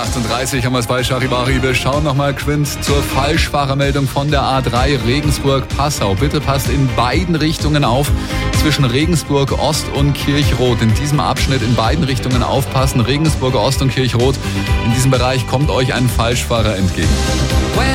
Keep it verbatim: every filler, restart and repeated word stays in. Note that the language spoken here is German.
achtunddreißig haben wir es bei Charivari. Wir schauen nochmal Quint zur Falschfahrermeldung von der A drei Regensburg-Passau. Bitte passt in beiden Richtungen auf, zwischen Regensburg Ost und Kirchrot. In diesem Abschnitt in beiden Richtungen aufpassen, Regensburg Ost und Kirchrot. In diesem Bereich kommt euch ein Falschfahrer entgegen.